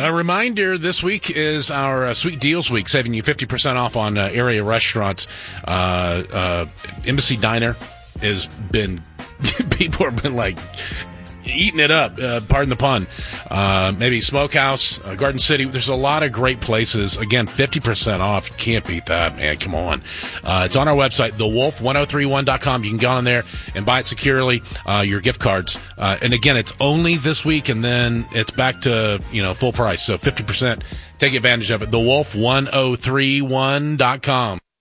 A reminder, this week is our Sweet Deals Week, saving you 50% off on area restaurants. Embassy Diner has been, people have been like eating it up, pardon the pun. Maybe Smokehouse, Garden City. There's a lot of great places. Again, 50% off. You can't beat that, man. Come on. It's on our website, thewolf1031.com. You can go on there and buy it securely, your gift cards. And again, it's only this week, and then it's back to, full price. So 50%. Take advantage of it. Thewolf1031.com.